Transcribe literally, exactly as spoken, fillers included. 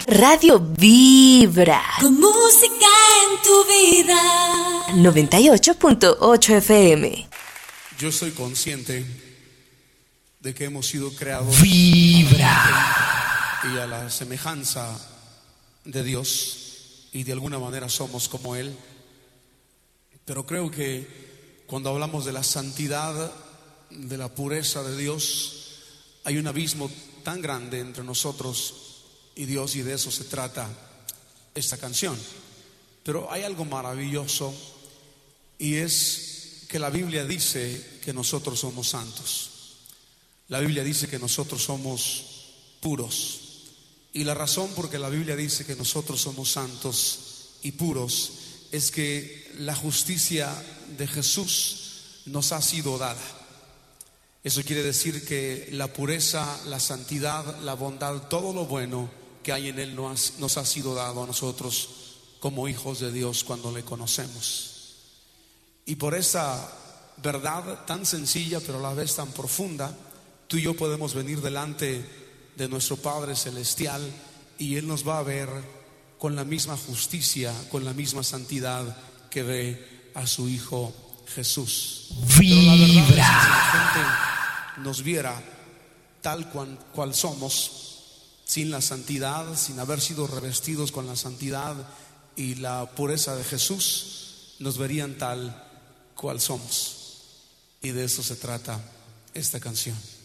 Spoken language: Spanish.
Radio Vibra. Con música en tu vida. noventa y ocho punto ocho F M. Yo soy consciente de que hemos sido creados Vibra y a la semejanza de Dios, y de alguna manera somos como Él. Pero creo que cuando hablamos de la santidad, de la pureza de Dios, hay un abismo tan grande entre nosotros y Dios, y de eso se trata esta canción. Pero hay algo maravilloso, y es que la Biblia dice que nosotros somos santos. La Biblia dice que nosotros somos puros. Y la razón por que la Biblia dice que nosotros somos santos y puros es que la justicia de Jesús nos ha sido dada. Eso quiere decir que la pureza, la santidad, la bondad, todo lo bueno que hay en Él nos, nos ha sido dado a nosotros como hijos de Dios cuando le conocemos. Y por esa verdad tan sencilla pero a la vez tan profunda, tú y yo podemos venir delante de nuestro Padre Celestial y Él nos va a ver con la misma justicia, con la misma santidad que ve a su Hijo Jesús. Vibra. Pero la verdad es que si la gente nos viera tal cual, cual somos, sin la santidad, sin haber sido revestidos con la santidad y la pureza de Jesús, nos verían tal cual somos. Y de eso se trata esta canción.